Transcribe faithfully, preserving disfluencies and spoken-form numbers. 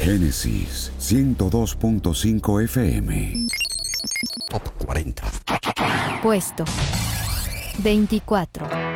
Génesis ciento dos punto cinco F M. Top cuarenta. Puesto veinticuatro.